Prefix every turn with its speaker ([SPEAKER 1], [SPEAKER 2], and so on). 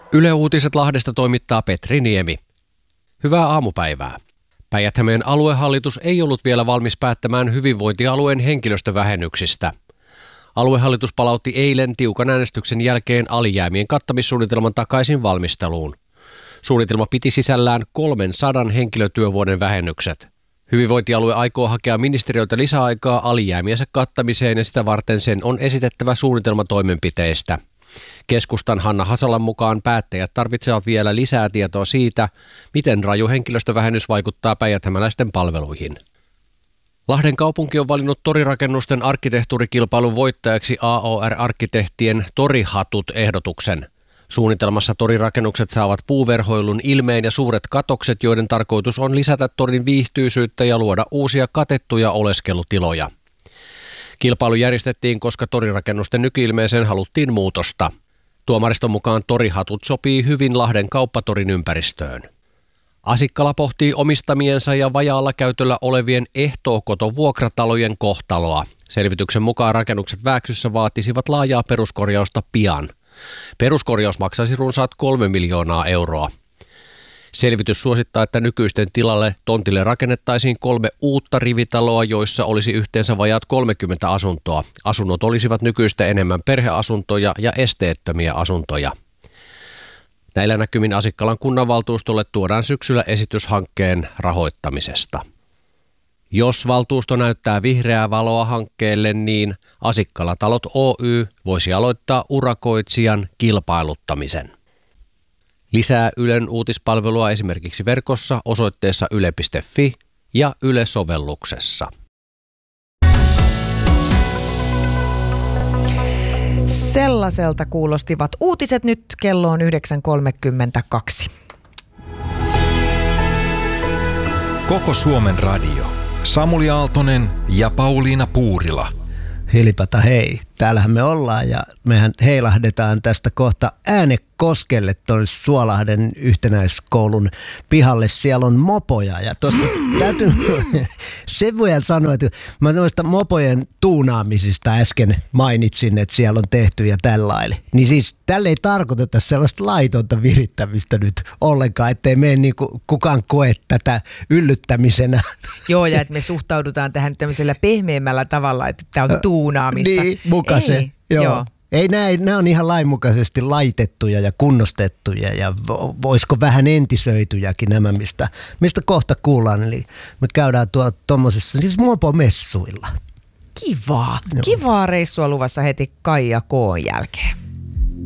[SPEAKER 1] Yle Uutiset Lahdesta toimittaa Petri Niemi. Hyvää aamupäivää. Päijät-Hämeen aluehallitus ei ollut vielä valmis päättämään hyvinvointialueen henkilöstövähennyksistä. Aluehallitus palautti eilen tiukan äänestyksen jälkeen alijäämien kattamissuunnitelman takaisin valmisteluun. Suunnitelma piti sisällään 300 henkilötyövuoden vähennykset. Hyvinvointialue aikoo hakea ministeriöltä lisäaikaa alijäämiensä kattamiseen ja sitä varten sen on esitettävä suunnitelma toimenpiteistä. Keskustan Hanna Hasalan mukaan päättäjät tarvitsevat vielä lisää tietoa siitä, miten raju henkilöstövähennys vaikuttaa päijät-hämäläisten palveluihin. Lahden kaupunki on valinnut torirakennusten arkkitehtuurikilpailun voittajaksi AOR-arkkitehtien Torihatut-ehdotuksen. Suunnitelmassa torirakennukset saavat puuverhoilun ilmeen ja suuret katokset, joiden tarkoitus on lisätä torin viihtyisyyttä ja luoda uusia katettuja oleskelutiloja. Kilpailu järjestettiin, koska torirakennusten nykyilmeeseen haluttiin muutosta. Tuomariston mukaan Torihatut sopii hyvin Lahden kauppatorin ympäristöön. Asikkala pohtii omistamiensa ja vajaalla käytöllä olevien ehtookotovuokratalojen kohtaloa. Selvityksen mukaan rakennukset Vääksyssä vaatisivat laajaa peruskorjausta pian. Peruskorjaus maksaisi runsaat 3 miljoonaa euroa. Selvitys suosittaa, että nykyisten tilalle tontille rakennettaisiin 3 uutta rivitaloa, joissa olisi yhteensä vajaat 30 asuntoa. Asunnot olisivat nykyistä enemmän perheasuntoja ja esteettömiä asuntoja. Näillä näkymin Asikkalan kunnanvaltuustolle tuodaan syksyllä esitys hankkeen rahoittamisesta. Jos valtuusto näyttää vihreää valoa hankkeelle, niin Asikkala-talot Oy voisi aloittaa urakoitsijan kilpailuttamisen. Lisää Ylen uutispalvelua esimerkiksi verkossa osoitteessa yle.fi ja Yle-sovelluksessa.
[SPEAKER 2] Sellaiselta kuulostivat uutiset nyt. Kello on 9.32.
[SPEAKER 3] Koko Suomen radio. Samuli Aaltonen ja Pauliina Puurila.
[SPEAKER 4] Hilipata hei, täällähän me ollaan ja mehän heilahdetaan tästä kohta Äänekoskelle tuon Suolahden yhtenäiskoulun pihalle. Siellä on mopoja ja tuossa täytyy sen voi sanoa, että mä noista mopojen tuunaamisista äsken mainitsin, että siellä on tehty ja tällainen. Niin siis tälle ei tarkoiteta sellaista laitonta virittämistä nyt ollenkaan, ettei mene niin kukaan koe tätä yllyttämisenä.
[SPEAKER 2] Joo, ja että me suhtaudutaan tähän tämmöisellä pehmeämmällä tavalla, että tämä on tuunaamista.
[SPEAKER 4] Niin, muka se. Joo. Ei nämä on ihan lainmukaisesti laitettuja ja kunnostettuja ja voisiko vähän entisöityjäkin nämä, mistä kohta kuullaan. Eli me käydään tuommoisessa siis mopomessuilla.
[SPEAKER 2] Kivaa reissua luvassa heti Kaija K:n jälkeen.